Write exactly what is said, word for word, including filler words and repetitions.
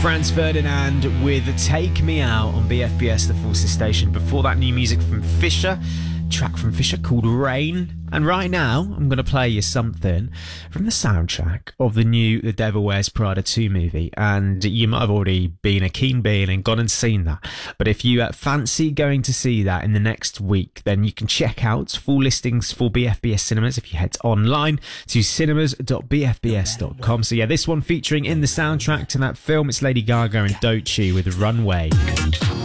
Franz Ferdinand with Take Me Out on B F B S, the Forces station. Before that, new music from Fisher, track from Fisher called Rain. And right now, I'm going to play you something from the soundtrack of the new The Devil Wears Prada two movie. And you might have already been a keen being and gone and seen that. But if you uh, fancy going to see that in the next week, then you can check out full listings for B F B S Cinemas if you head online to cinemas dot b f b s dot com. So yeah, this one featuring in the soundtrack to that film, it's Lady Gaga and Doechii with Runway.